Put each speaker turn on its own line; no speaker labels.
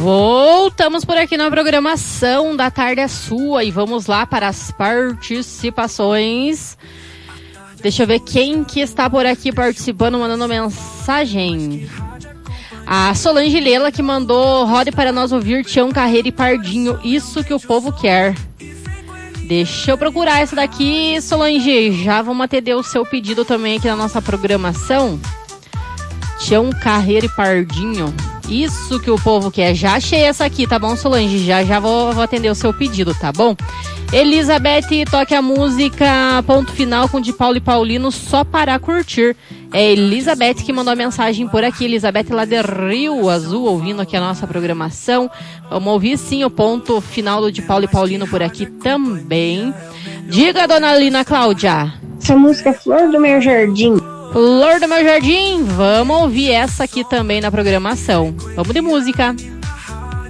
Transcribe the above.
Voltamos por aqui na programação da Tarde é Sua e vamos lá para as participações. Deixa eu ver quem que está por aqui participando, mandando mensagem. A Solange Lela que mandou: rode para nós ouvir Tião Carreira e Pardinho, isso que o povo quer. Deixa eu procurar essa daqui, Solange. Já vamos atender o seu pedido também aqui na nossa programação. Tião Carreira e Pardinho, isso que o povo quer. Já achei essa aqui, tá bom, Solange? Já vou atender o seu pedido, tá bom? Elizabeth, toque a música Ponto Final com de Paulo e Paulino, só para curtir. É Elizabeth que mandou a mensagem por aqui. Elizabeth lá de Rio Azul, ouvindo aqui a nossa programação. Vamos ouvir sim o Ponto Final do de Paulo e Paulino por aqui também. Diga, dona Lina Cláudia.
Essa música é Flor do Meu Jardim.
Flor do Meu Jardim, vamos ouvir essa aqui também na programação. Vamos de música.